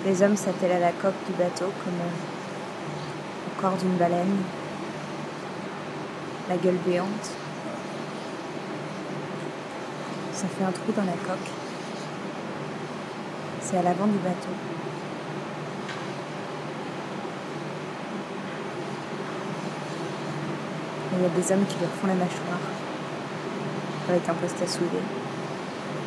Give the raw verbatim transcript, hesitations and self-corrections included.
Les hommes s'attellent à la coque du bateau comme au corps d'une baleine, la gueule béante. Ça fait un trou dans la coque. C'est à l'avant du bateau. Et il y a des hommes qui leur font la mâchoire avec un poste à soulever.